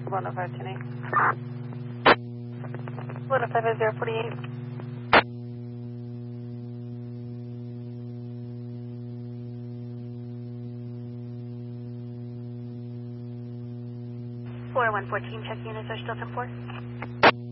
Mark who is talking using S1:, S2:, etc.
S1: 10510. 105-048.
S2: Four 114, check units are still 10-4.